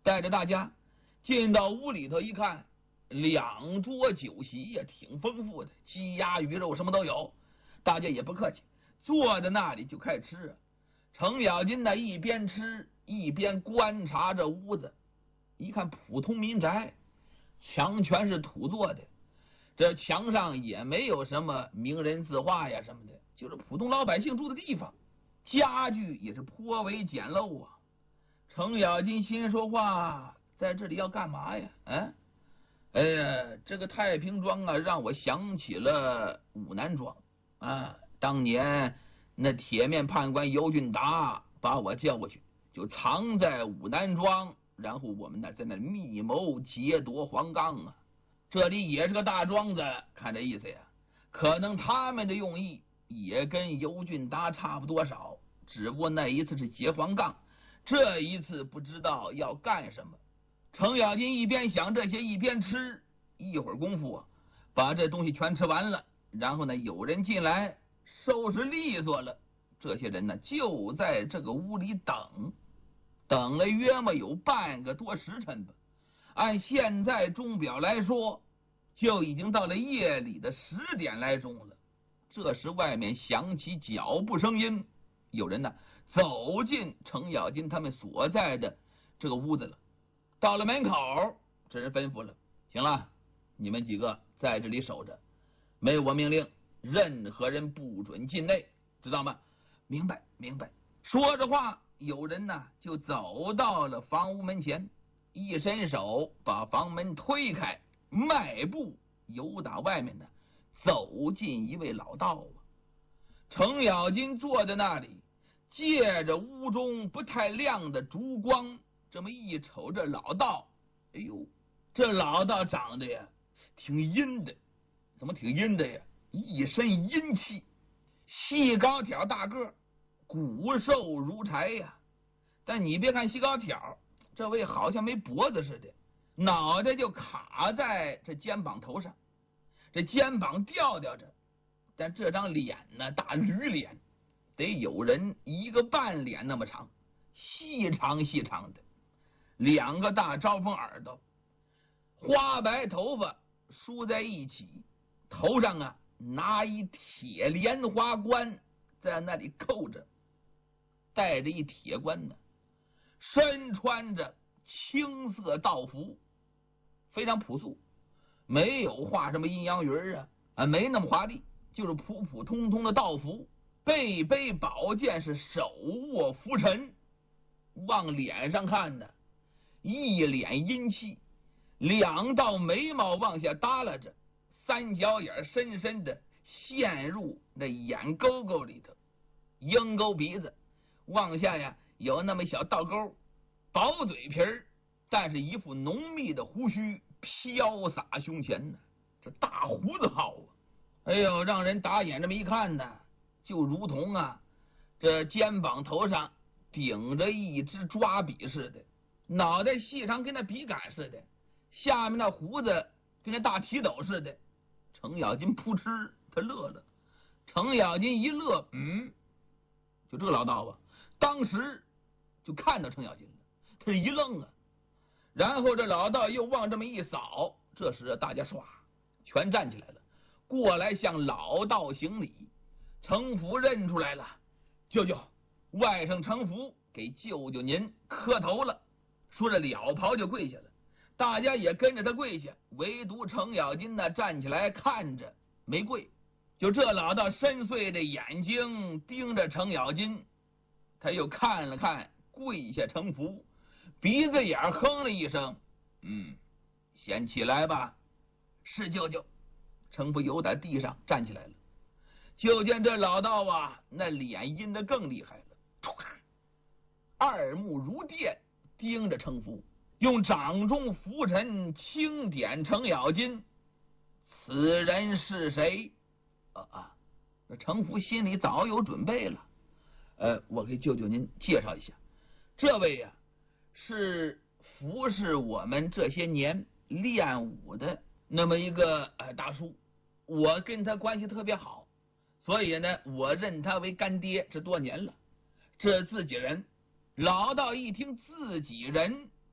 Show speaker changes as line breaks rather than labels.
带着大家进到屋里头一看，2桌酒席呀，挺丰富的，鸡鸭鱼肉什么都有。大家也不客气，坐在那里就开始吃啊。程咬金呢一边吃一边观察着屋子，一看普通民宅，墙全是土做的，这墙上也没有什么名人字画呀什么的，就是普通老百姓住的地方，家具也是颇为简陋啊。程咬金心说话，在这里要干嘛呀？哎呀，这个太平庄啊，让我想起了武南庄啊。当年那铁面判官尤俊达把我叫过去，就藏在武南庄，然后我们呢在那密谋劫夺黄冈啊。这里也是个大庄子，看这意思呀，可能他们的用意也跟尤俊达差不多少，只不过那一次是劫黄冈，这一次不知道要干什么。程咬金一边想这些一边吃，一会儿功夫啊，把这东西全吃完了。然后呢，有人进来收拾利索了，这些人呢就在这个屋里等了约莫有半个多时辰吧。按现在钟表来说，就已经到了夜里的10点来钟了。这时外面响起脚步声音，有人呢走进程咬金他们所在的这个屋子了。到了门口，这人吩咐了：行了，你们几个在这里守着，没我命令，任何人不准进内，知道吗？明白，明白。说着话，有人呢就走到了房屋门前，一伸手把房门推开，迈步由打外面呢走进一位老道啊。程咬金坐在那里，借着屋中不太亮的烛光，这么一瞅这老道，哎呦，这老道长得呀挺阴的。怎么挺阴的呀？一身阴气，细高挑大个，骨瘦如柴呀。但你别看细高挑，这位好像没脖子似的，脑袋就卡在这肩膀头上，这肩膀吊着，但这张脸呢大驴脸，得有人1个半脸那么长，细长的，2个大招风耳朵，花白头发梳在一起，头上啊拿一铁莲花冠在那里扣着，戴着一铁冠呢，身穿着青色道服，非常朴素，没有画什么阴阳鱼没那么华丽，就是普普通通的道服，背背宝剑，是手握拂尘，往脸上看呢，一脸阴气，2道眉毛往下耷拉着，3角眼深深的陷入那眼沟沟里头，鹰钩鼻子往下呀有那么小倒钩，薄嘴皮儿，但是一副浓密的胡须飘洒胸前呢，这大胡子号啊，哎呦，让人打眼这么一看呢，就如同啊这肩膀头上顶着一支抓笔似的，脑袋细长跟那笔杆似的，下面那胡子跟那大提斗似的。程咬金扑哧他乐了，程咬金一乐，就这个老道啊，当时就看到程咬金了，他一愣啊，然后这老道又往这么一扫，这时大家唰全站起来了，过来向老道行礼。程福认出来了，舅舅，外甥程福给舅舅您磕头了。说着了袍就跪下了，大家也跟着他跪下，唯独程咬金呢站起来看着没跪。就这老道深邃的眼睛盯着程咬金，他又看了看跪下程福，鼻子眼哼了一声，先起来吧。是舅舅。程福由在地上站起来了，就见这老道啊，那脸阴得更厉害了，2目如电盯着程福，用掌中拂尘轻点程咬金，此人是谁？那程福心里早有准备了。我给舅舅您介绍一下，这位呀是服侍我们这些年练武的那么一个大叔，我跟他关系特别好，所以呢我认他为干爹，这多年了。这自己人。老道一听自己人，